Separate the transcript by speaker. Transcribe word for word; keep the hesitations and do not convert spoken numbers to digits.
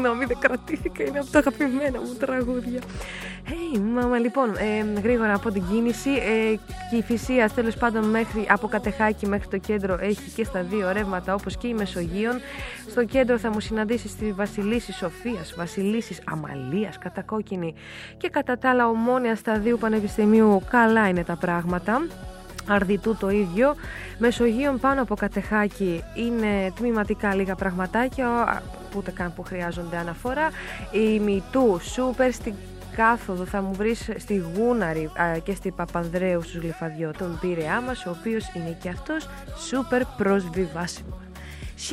Speaker 1: Συγγνώμη, δεν κρατήθηκα, είναι από τα αγαπημένα μου τραγούδια. Hey, μάμα, λοιπόν, ε, γρήγορα από την κίνηση. Ε, Κηφισίας, τέλος πάντων, μέχρι, από Κατεχάκη μέχρι το κέντρο έχει και στα δύο ρεύματα, όπως και η Μεσογείων. Στο κέντρο θα μου συναντήσει στη Βασιλίση Σοφίας, Βασιλίσης Αμαλίας, κατακόκκινη, και κατά τα άλλα Ομόνια Σταδίου Πανεπιστημίου. Καλά είναι τα πράγματα. Αρδιτού το ίδιο. Μεσογείων πάνω από Κατεχάκη είναι τμηματικά λίγα πραγματάκια, ούτε καν που χρειάζονται αναφορά. Η Μητού σούπερ, στην κάθοδο θα μου βρεις στη Γούναρη α, και στη Παπανδρέου στους Γλυφαδιό τον Πειραιά μας, ο οποίος είναι και αυτός σούπερ προσβιβάσιμος.